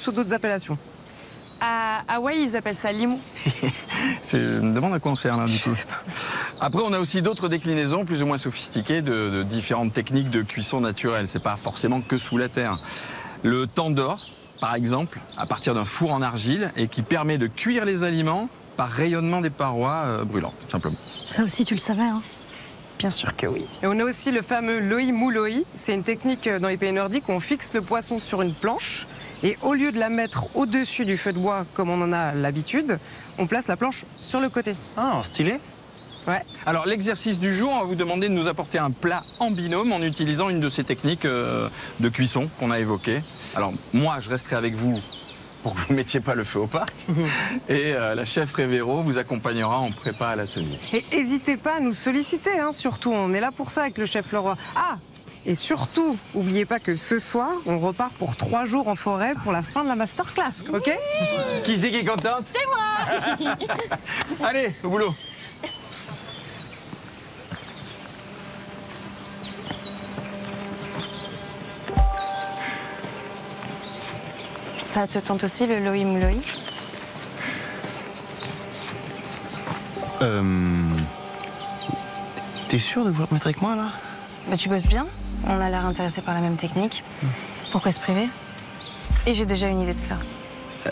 sous d'autres appellations. À Hawaï, ils appellent ça limon. Je me demande à quoi on sert là du coup. Après, on a aussi d'autres déclinaisons plus ou moins sophistiquées de différentes techniques de cuisson naturelle. C'est pas forcément que sous la terre. Le tandoor, par exemple, à partir d'un four en argile et qui permet de cuire les aliments par rayonnement des parois brûlantes, tout simplement. Ça aussi, tu le savais, hein? Bien sûr que oui. Et on a aussi le fameux loi muloi. C'est une technique dans les pays nordiques où on fixe le poisson sur une planche et au lieu de la mettre au-dessus du feu de bois comme on en a l'habitude, on place la planche sur le côté. Ah, stylé. Ouais. Alors l'exercice du jour, on va vous demander de nous apporter un plat en binôme en utilisant une de ces techniques de cuisson qu'on a évoquées. Alors moi, je resterai avec vous pour que vous ne mettiez pas le feu au parc. Et la chef Révéro vous accompagnera en prépa à l'atelier. Et n'hésitez pas à nous solliciter, hein, surtout. On est là pour ça avec le chef Leroy. Ah, et surtout, n'oubliez pas que ce soir, on repart pour 3 jours en forêt pour la fin de la masterclass, ok? Qui c'est qui est contente? C'est moi. Allez, au boulot. Ça te tente aussi, le loi muloi? T'es sûr de vouloir te mettre avec moi là? Bah, tu bosses bien. On a l'air intéressé par la même technique. Pourquoi se priver? Et j'ai déjà une idée de plat.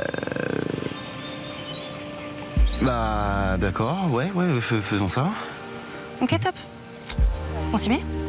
Bah d'accord, ouais, faisons ça. Ok, top. On s'y met?